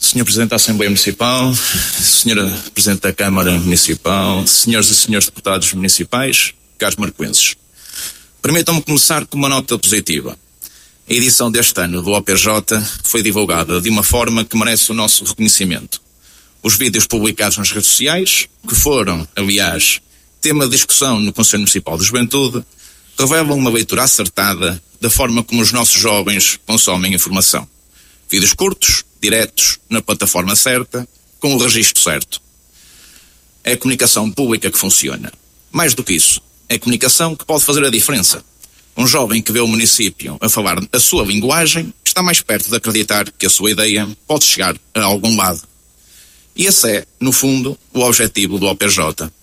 Senhor Presidente da Assembleia Municipal, Senhora Presidente da Câmara Municipal, Senhoras e Senhores Deputados Municipais, caros marcoenses. Permitam-me começar com uma nota positiva. A edição deste ano do OPJ foi divulgada de uma forma que merece o nosso reconhecimento. Os vídeos publicados nas redes sociais, que foram, aliás, tema de discussão no Conselho Municipal de Juventude, revelam uma leitura acertada da forma como os nossos jovens consomem informação. Vídeos curtos, diretos, na plataforma certa, com o registro certo. É a comunicação pública que funciona. Mais do que isso, é a comunicação que pode fazer a diferença. Um jovem que vê o município a falar a sua linguagem está mais perto de acreditar que a sua ideia pode chegar a algum lado. E esse é, no fundo, o objetivo do OPJ.